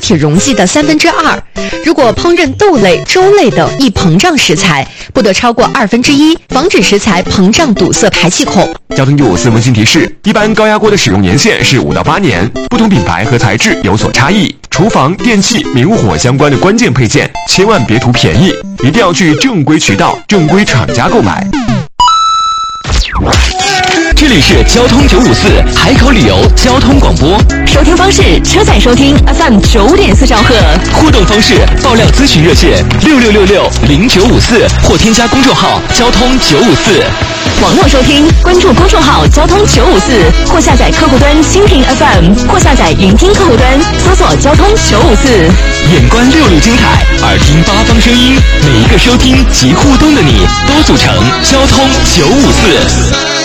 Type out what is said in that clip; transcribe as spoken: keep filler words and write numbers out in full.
体溶剂的三分之二。如果烹饪豆类、粥类等易膨胀食材，不得超过二分之一，防止食材膨胀堵塞排气孔。 交通九五四温馨提示：一般高压锅的使用年限是五到八年，不同品牌和材质有所差异。厨房、电器、明火相关的关键配件，千万别图便宜，一定要去正规渠道、正规厂家购买。 这里是交通九五四海口旅游交通广播， 收听方式：车载收听 F M 九点四兆赫， 互动方式：爆料咨询热线六六六六零九五四或添加公众号交通九五四。 网络收听，关注公众号交通九五四，或下载客户端蜻蜓 F M， 或下载云听客户端，搜索交通九五四。 眼观六路精彩，耳听八方声音，每一个收听及互动的你，都组成交通九五四。